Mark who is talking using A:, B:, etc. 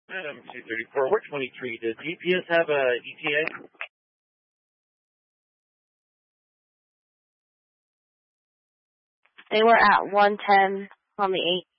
A: Adam 234, we're 23. Does GPS have a ETA?
B: They were at 110 on the 8th.